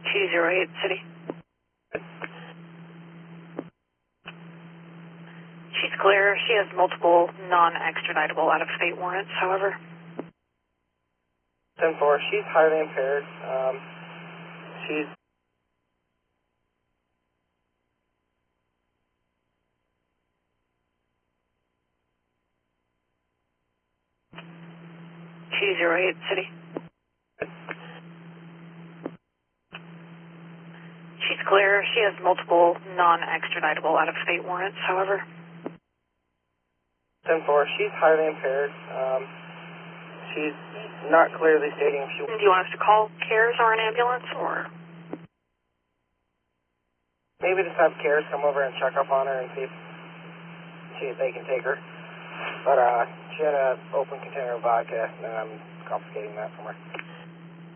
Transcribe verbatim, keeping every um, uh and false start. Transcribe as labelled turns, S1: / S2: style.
S1: two zero eight, City. She's clear. She has multiple non-extraditable out-of-state warrants, however.
S2: ten four, she's highly impaired. Um, she's
S1: two zero eight, City. She's clear. She has multiple non-extraditable out-of-state warrants, however.
S2: ten four, she's highly impaired. Um, she's not clearly stating if she...
S1: Do you want us to call CARES or an ambulance, or...?
S2: Maybe just have CARES come over and check up on her and see if, see if they can take her. But uh, she had an open container of vodka, and I'm confiscating that from her.